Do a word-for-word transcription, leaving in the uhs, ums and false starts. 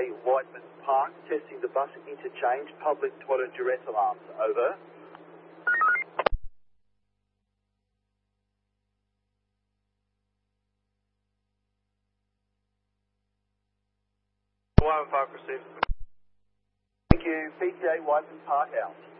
A Whiteman Park, testing the bus interchange, public toilet duress alarms. Over. Whiteman Park received. Thank you. P T A Whiteman Park out.